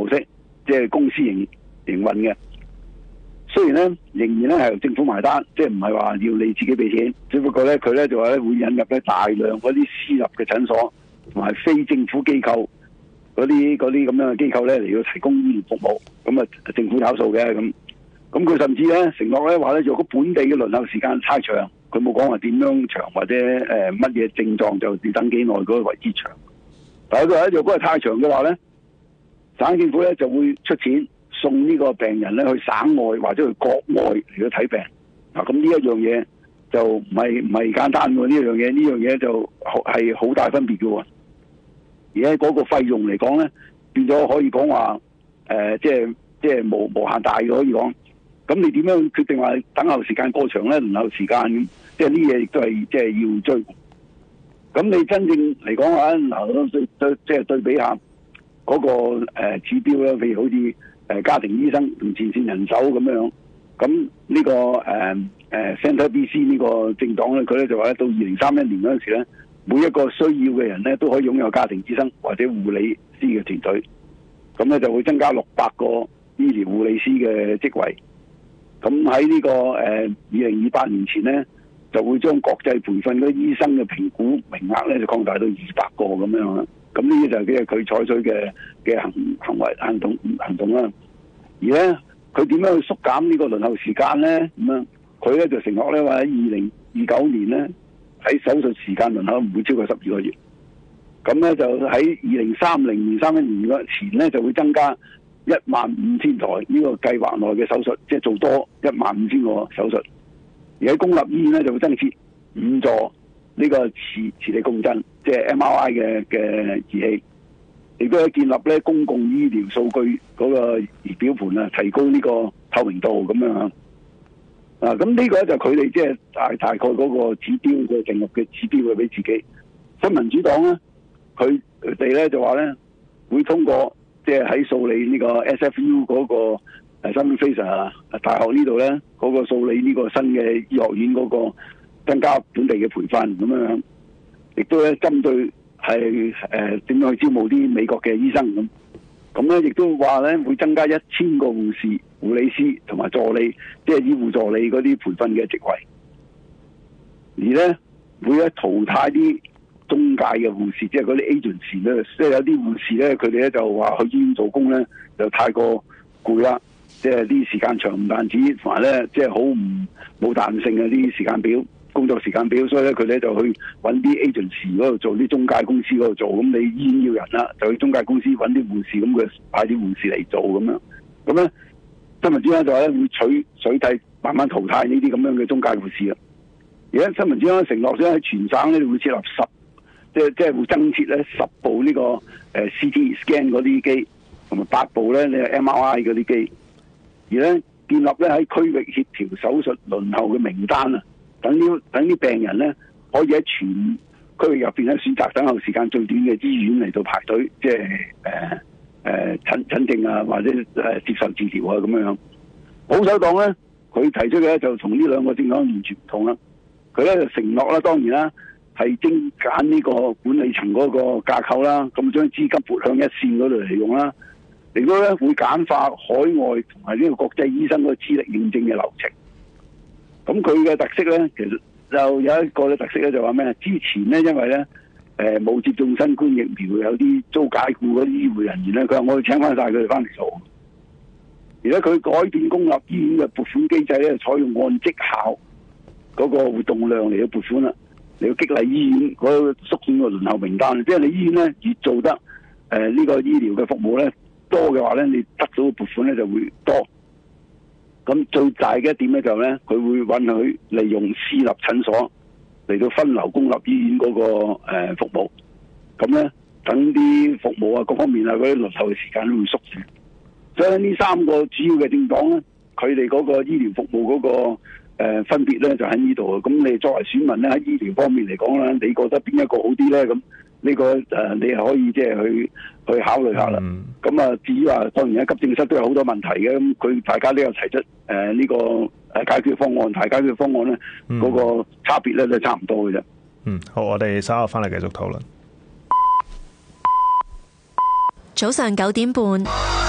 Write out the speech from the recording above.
模式，即係公司營運嘅。雖然咧仍然咧係由政府埋單，即係唔係話要你自己俾錢，只不過咧佢咧就話咧會引入咧大量嗰啲私立嘅診所同埋非政府機構嗰啲咁樣嘅機構咧嚟到提供醫療服務，咁啊政府找數嘅咁。咁佢甚至咧承諾咧話咧，如果本地嘅輪候時間太長，佢冇講話點樣長或者乜嘢症狀就要等幾耐嗰個為之長。但係佢話如果係太長嘅話咧，省政府咧就會出錢送呢個病人咧去省外或者去國外嚟到睇病。咁呢一樣嘢就唔係簡單喎，呢樣嘢就係好大分別嘅喎。而喺嗰個費用嚟講咧，變咗可以講話即係無限大嘅可以講。咁你點樣決定話等候時間過長咧？輪候時間即係呢嘢亦都係即係要追。咁你真正嚟講話，嗱即係對比下嗰個指標咧，譬如好似家庭醫生同前線人手咁樣。咁呢個Centre BC 呢個政黨咧，佢咧就話咧到2031年嗰陣時咧，每一個需要嘅人咧都可以擁有家庭醫生或者護理師嘅團隊。咁咧就會增加600個醫療護理師嘅職位。咁喺呢個2028年前咧，就會將國際培訓嗰啲醫生嘅評估名額咧就擴大到200個咁樣啦。咁呢啲就係佢採取嘅行動啦。而咧佢點樣去縮減呢個輪候時間咧？咁樣佢咧就承諾咧話喺2029年咧喺手術時間輪候唔會超過12個月。咁咧就喺2031年嗰前咧就會增加15000台呢個計劃內嘅手術，即係做多15000個手術。而喺公立醫院咧就會增設5座呢個磁力共振，即係 MRI 嘅儀器，亦都係建立咧公共醫療數據嗰個儀表盤啊，提高呢個透明度咁樣啊。咁呢個就佢哋即係大概嗰個指標嘅定立嘅指標嘅俾自己。新民主黨咧，佢哋咧就話咧會通過。即係喺素里呢個 SFU 嗰個新非常大學呢度咧，嗰個素里呢個新嘅醫學院嗰個增加本地嘅培訓咁樣，亦都咧針對係點樣去招募啲美國嘅醫生咁。咁咧亦都話咧會增加1000個護士、護理師同埋助理，即係醫護助理嗰啲培訓嘅職位。而咧會咧淘汰啲中介嘅護士，即係嗰啲 agency 咧，即係有啲護士咧，佢哋咧就話去醫院做工咧，就太過攰啦，即係啲時間長唔單止，同埋咧即係好冇彈性嘅啲時間表、工作時間表，所以咧佢哋就去揾啲 agency 嗰度做，啲中介公司嗰度做。咁你醫院要人啦，就去中介公司揾啲護士，咁佢派啲護士嚟做咁樣。咁咧新民主黨就話咧會取締，慢慢淘汰呢啲咁樣嘅中介護士啊。而家新民主黨承諾咗喺全省咧會設立即係會增設咧10部呢個CT scan 嗰啲機，同埋8部咧你 MRI 嗰啲機，而咧建立咧喺區域協調手術輪候嘅名單啊，等啲病人咧可以喺全區域入邊咧選擇等候時間最短嘅醫院嚟到排隊，即係診症啊，或者接受治療啊咁樣。保守黨咧佢提出嘅咧就同呢兩個政黨完全唔同啦，佢咧就承諾啦，當然啦。係精簡呢個管理層嗰個架構啦，咁將資金撥向一線嗰度嚟用啦，亦都咧會簡化海外同埋呢個國際醫生嗰個資歷認證嘅流程。咁佢嘅特色咧，其實就有一個嘅特色咧，就話咩？之前咧，因為咧冇接種新冠疫苗，有啲遭解僱嗰啲醫護人員咧，佢話我要請翻晒佢哋翻嚟做。而家佢改變公立醫院嘅撥款機制咧，採用按績效嗰個活動量嚟到撥款啦。你要激勵醫院嗰個縮短個輪候名單，即係你醫院咧越做得呢個醫療嘅服務咧多嘅話咧，你得到嘅撥款咧就會多。咁最大嘅一點咧就咧，佢會允許利用私立診所嚟到分流公立醫院嗰個服務。咁咧等啲服務啊各方面啊嗰啲輪候嘅時間都會縮短。所以呢3個主要嘅政黨咧，佢哋嗰個醫療服務嗰個分別咧就喺呢度。咁你作為選民咧喺醫療方面嚟講咧，你覺得邊一個好啲咧？咁呢個你係可以即係去考慮下啦。咁至於話當然喺急症室都有好多問題嘅，咁佢大家都有提出呢個解決方案，解決方案咧嗰個差別咧都差唔多嘅啫。 好，我哋稍後翻嚟繼續討論。 早上9點半。